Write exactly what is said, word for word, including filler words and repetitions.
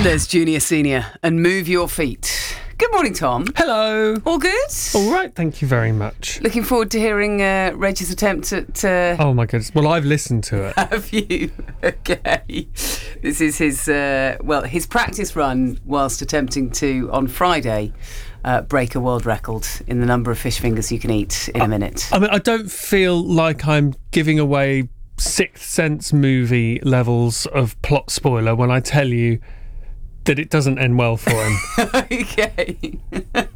There's Junior Senior and Move Your Feet. Good morning, Tom. Hello. All good? All right, thank you very much. Looking forward to hearing uh, Reg's attempt at... Uh, oh my goodness. Well, I've listened to it. Have you? Okay. This is his, uh, well, his practice run whilst attempting to, on Friday, uh, break a world record in the number of fish fingers you can eat in a minute. I mean, I don't feel like I'm giving away Sixth Sense movie levels of plot spoiler when I tell you that it doesn't end well for him. Okay.